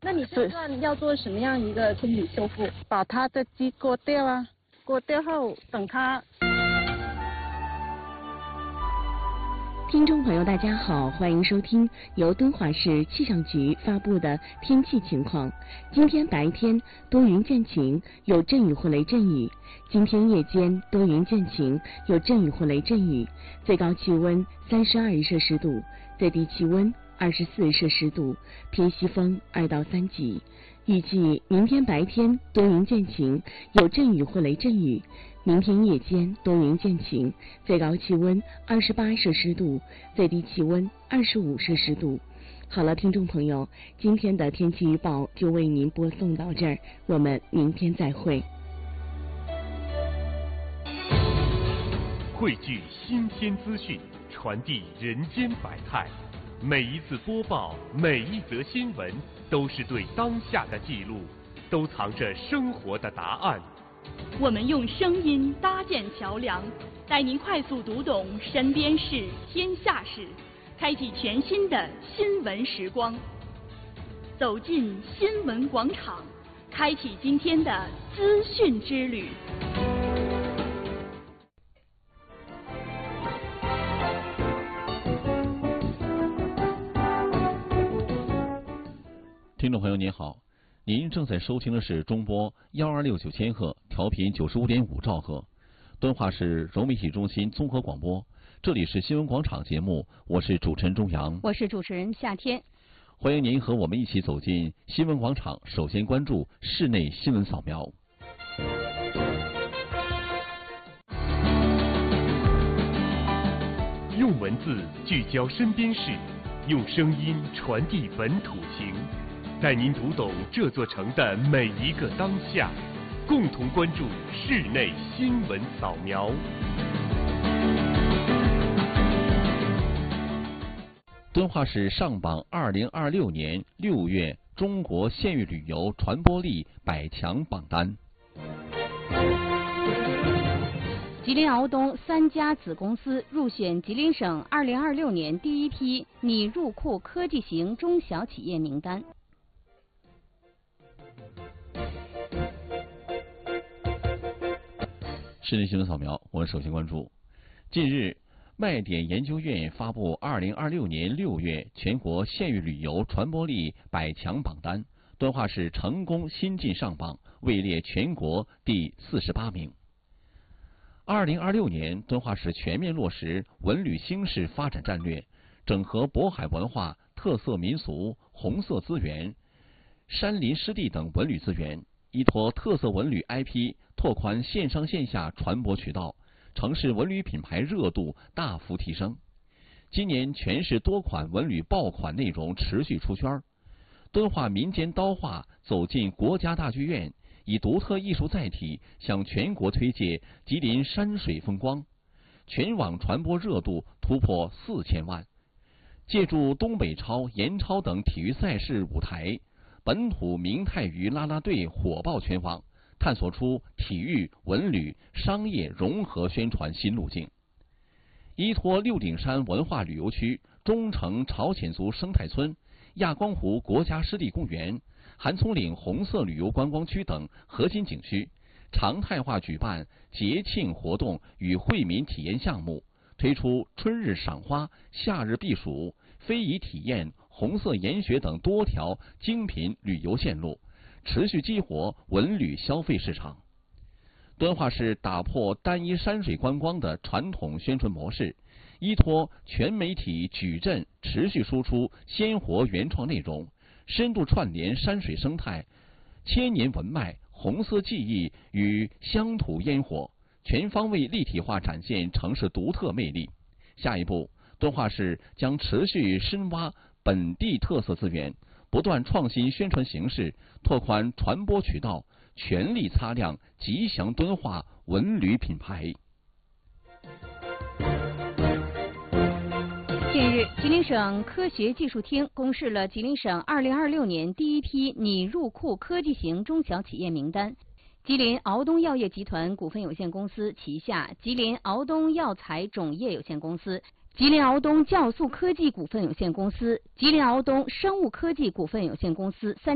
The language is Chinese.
那你这段要做什么样一个清理修复？ 把它的鸡割掉啊，割掉后等它。 听众朋友，大家好，欢迎收听由敦化市气象局发布的天气情况。今天白天多云见晴，有阵雨或雷阵雨；今天夜间多云见晴，有阵雨或雷阵雨。最高气温32摄氏度，最低气温24摄氏度，偏西风2到3级。预计明天白天多云见晴，有阵雨或雷阵雨。明天夜间多云见晴，最高气温28摄氏度，最低气温25摄氏度。好了，听众朋友，今天的天气预报就为您播送到这儿，我们明天再会。 汇聚新鲜资讯，传递人间百态。每一次播报，每一则新闻，都是对当下的记录，都藏着生活的答案。 我们用声音搭建桥梁，带您快速读懂身边事、天下事，开启全新的新闻时光。走进新闻广场，开启今天的资讯之旅。 听众朋友您好，您正在收听的是中波1269千赫，调频95.5兆赫，敦化市融媒体中心综合广播。这里是新闻广场节目，我是主持人钟阳， 我是主持人夏天。 欢迎您和我们一起走进新闻广场。首先关注室内新闻扫描。 用文字聚焦身边事，用声音传递本土情。带您读懂这座城的每一个当下，共同关注室内新闻扫描。 敦化市上榜2026年6月中国县域旅游传播力100强榜单。 吉林敖东3家子公司入选吉林省2026年第一批拟入库科技型中小企业名单。 室内新闻扫描，我们首先关注：近日，麦点研究院发布2026年6月全国县域旅游传播力100强榜单，敦化市成功新晋上榜，位列全国第48名。2026年，敦化市全面落实文旅兴市发展战略，整合渤海文化、特色民俗、红色资源、山林湿地等文旅资源，依托特色文旅 IP， 拓宽线上线下传播渠道，城市文旅品牌热度大幅提升。今年全市多款文旅爆款内容持续出圈。敦化民间刀画走进国家大剧院，以独特艺术载体向全国推介吉林山水风光，全网传播热度突破4000万。借助东北超、延超等体育赛事舞台，本土明太鱼啦啦队火爆全网，探索出体育、文旅、商业融合宣传新路径。依托六顶山文化旅游区、中城朝鲜族生态村、亚光湖国家湿地公园、韩葱岭红色旅游观光区等核心景区，常态化举办节庆活动与惠民体验项目，推出春日赏花、夏日避暑、非遗体验、红色研学等多条精品旅游线路，持续激活文旅消费市场。敦化市打破单一山水观光的传统宣传模式，依托全媒体矩阵，持续输出鲜活原创内容，深度串联山水生态、千年文脉、红色记忆与乡土烟火，全方位立体化展现城市独特魅力。下一步，敦化市将持续深挖本地特色资源，不断创新宣传形式，拓宽传播渠道，全力擦亮吉祥敦化文旅品牌。 近日，吉林省科学技术厅公示了吉林省2026年第一批拟入库科技型中小企业名单。吉林敖东药业集团股份有限公司旗下吉林敖东药材种业有限公司、吉林敖东酵素科技股份有限公司、吉林敖东生物科技股份有限公司